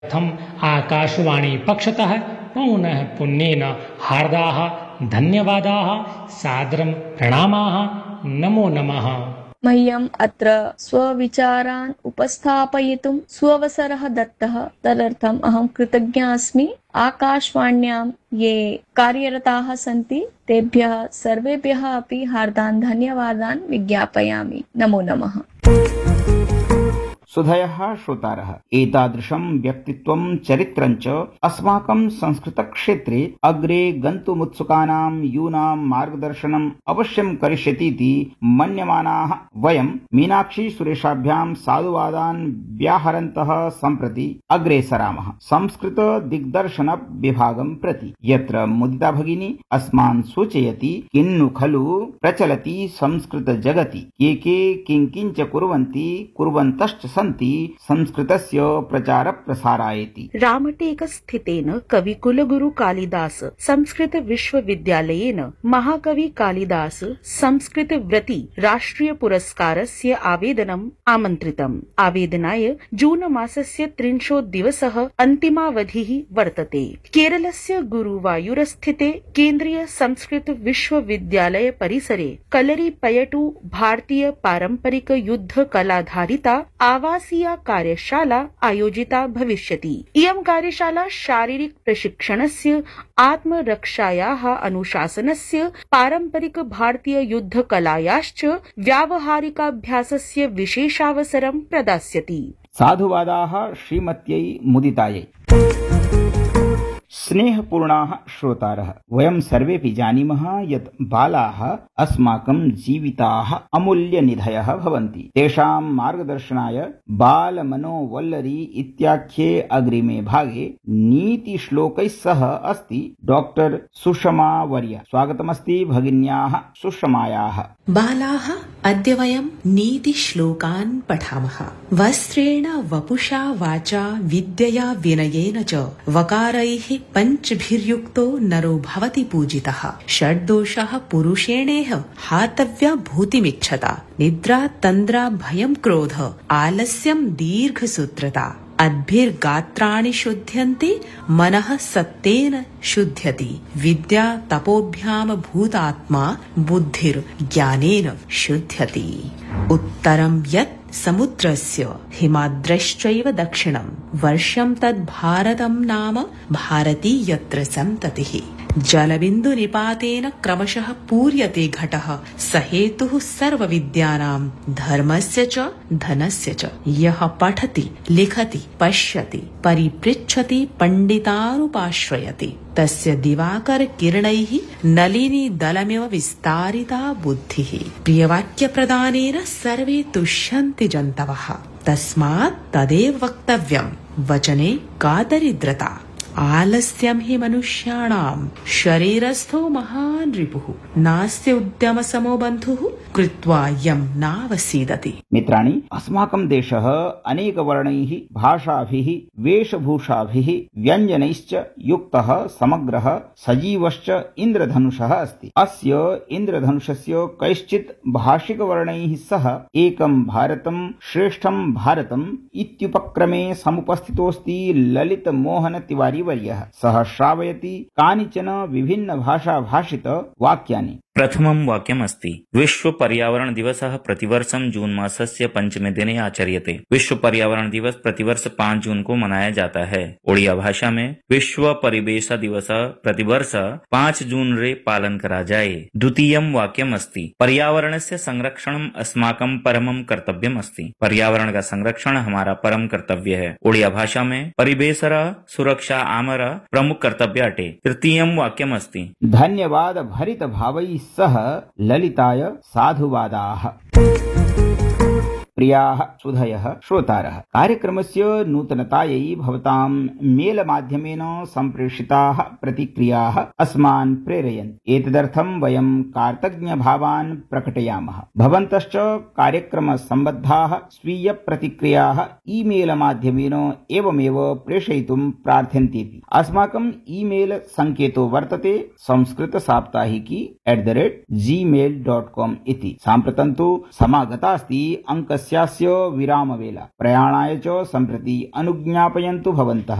प्रथम आकाशवाणी पक्षतः पुनः पुण्येन हार्दाः धन्यवादाः सादरं प्रणामाः नमो नमः। मह्यम् अत्र स्वविचारान् उपस्थापयितुं स्ववसरः दत्तः, तदर्थम् अहं कृतज्ञा अस्मि। आकाशवाण्यां ये कार्यरताः सन्ति तेभ्यः सर्वेभ्यः अपि हार्दान् धन्यवादान् विज्ञापयामि। नमो नमः। सुधयः श्रोतारः, एतादृशं व्यक्तित्वं चरित्रं च अस्माकं संस्कृतक्षेत्रे अग्रे गन्तुमुत्सुकानां यूनां मार्गदर्शनम् अवश्यं करिष्यतीति मन्यमानाः वयं मीनाक्षी सुरेशाभ्यां साधुवादान् व्याहरन्तः सम्प्रति अग्रे सरामः संस्कृत दिग्दर्शन विभागं प्रति, यत्र मुदिता भगिनी अस्मान् सूचयति किन्नु खलु प्रचलति संस्कृत जगति के किंकिंच कुर्वन्ति कुर्वन्तश्च सन्ति संस्कृतस्य प्रचार प्रसारायति। रामटेक स्थितेन कविकुलगुरु कालिदास संस्कृत विश्वविद्यालयेन महाकवि कालिदास संस्कृत व्रति राष्ट्रिय पुरस्कारस्य आवेदनम् आमन्त्रितम्। आवेदनाय जून मासस्य 30 दिवसः अन्तिमावधिः वर्तते। केरलस्य गुरुवायूरस्थिते केन्द्रीय संस्कृत विश्वविद्यालय परिसरे कलरीपयटु भारतीय पारंपरिक युद्ध कलाधारिता आवासीया कार्यशाला आयोजिता भविष्यति। इयं कार्यशाला शारीरिक प्रशिक्षणस्य, आत्मरक्षायाः अनुशासनस्य, पारंपरिक भारतीय युद्ध कलायाश्च व्यावहारिकाभ्यासस्य विशेषावसरं प्रदास्यति। साधुवादाः श्रीमत्यै मुदितायै। स्नेहपूर्णाः श्रोतारः, वयं सर्वेपि जानीमः यत् बालाः अस्माकं जीविताः अमूल्यनिधयः भवन्ति। तेषां मार्गदर्शनाय बालमनोवल्लरी इत्याख्ये अग्रिमे भागे नीतिश्लोकैः सह अस्ति डॉक्टर सुषमा वर्य। स्वागतमस्ति भगिन्याः सुषमायाः। बालाः, अद्य वयं नीतिश्लोकान् पठामः। वस्त्रेण वपुषा वाचा विद्यया विनयेन च वकारैः पञ्चभिर्युक्तो नरो भवति पूजितः। षड्दोषः पुरुषेणेह हातव्या भूतिमिच्छता। निद्रा तन्द्रा भयं क्रोध आलस्यं दीर्घसूत्रता। अद्भिर्गात्राणि शुध्यन्ति मनः सत्तेन शुध्यति। विद्या तपोभ्याम भूतात्मा बुद्धिर्ज्ञानेन शुध्यति। उत्तरं यत् समुद्रस्य हिमाद्रश्चैव दक्षिणं वर्षं तद् भारतं नाम भारती यत्र सन्ततिः। जलबिन्दु निपातेन क्रमशः पूर्यते घटः स हेतुः सर्वविद्यानां धर्मस्य च धनस्य च। यः पठति लिखति पश्यति परिपृच्छति पंडितानुपाश्रयति तस्य दिवाकर किरणैः नलिनी दलमिव विस्तारिता बुद्धिः। प्रियवाक्य प्रदानेन सर्वे तुष्यन्ति जन्तवः, तस्मात् तदेव वक्तव्यम्। वचने का दरिद्रता। आलस्यं हि मनुष्याणां शरीरस्थो महान् रिपुः। नास्ति उद्यम समो बन्धुः कृत्वा यं नावसीदति। मित्राणि, अस्माकं देशः अनेक वर्णैः, भाषाभिः, वेशभूषाभिः, व्यञ्जनैश्च युक्तः समग्रः सजीवश्च इन्द्रधनुषः अस्ति। अस्य इन्द्रधनुषस्य कैश्चित् भाषिकवर्णैः सह एकं भारतं श्रेष्ठं भारतम् इत्युपक्रमे समुपस्थितोऽस्ति ललित मोहन तिवारी वर्यः। सः श्रावयति कानिचन विभिन्न भाषा भाषित वाक्यानि। प्रथमं वाक्यमस्ति, विश्व पर्यावरण दिवसः प्रतिवर्षं जून मासस्य पंचमे दिने आचर्यते। विश्व पर्यावरण दिवस प्रतिवर्ष 5 जून को मनाया जाता है। ओडिया भाषा में विश्व परिवेश दिवस प्रतिवर्ष 5 जून रे पालन करा जाए। द्वितीयं वाक्यमस्ति, पर्यावरणस्य संरक्षणम् अस्माकं परमं कर्तव्यम् अस्ति। पर्यावरण का संरक्षण हमारा परम कर्तव्य है। ओडिया भाषा में परिवेशर सुरक्षा आमर प्रमुख कर्तव्य अटे। तृतीयं वाक्यमस्ति, धन्यवाद भरित भावैः सह ललिताय साधुवादाः। प्रियाः सुधयः श्रोतारः, कार्यक्रमस्य नूतनतायै भवतां मेल माध्यमेन सम्प्रेषिताः प्रतिक्रियाः अस्मान् प्रेरयन्ति। एतदर्थं वयं कृतज्ञभावान् प्रकटयामः। भवन्तश्च कार्यक्रम सम्बद्धाः स्वीय प्रतिक्रियाः ईमेल माध्यमेन एवमेव प्रेषयितुं प्रार्थयन्ति। अस्माकं ईमेल संकेतो वर्तते संस्कृतसाप्ताहिकी @gmail.com इति। साम्प्रतं तु समागता अस्ति अङ्कस्य अस्यास्य विरामवेला प्रयाणाय च सम्प्रति अनुज्ञापयन्तु भवन्तः।